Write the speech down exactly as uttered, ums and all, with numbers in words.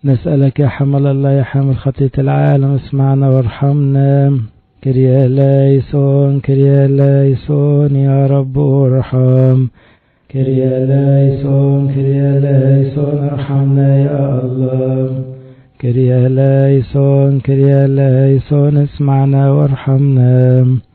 نسألك يا حمل الله يا حامل خطية العالم اسمعنا وارحمنا. كريا ليسون كريا ليسون يا رب ارحم. كريا ليسون كريا ليسون ارحمنا يا الله. كريا ليسون كريا ليسون اسمعنا وارحمنا.